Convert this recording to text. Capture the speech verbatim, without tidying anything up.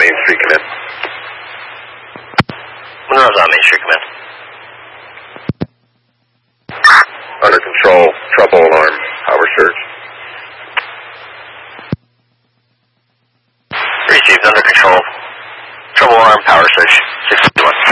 Main Street, come in. Monroe's on Main Street, come in. Under control, trouble alarm, power surge. Received, under control. Trouble alarm, power surge.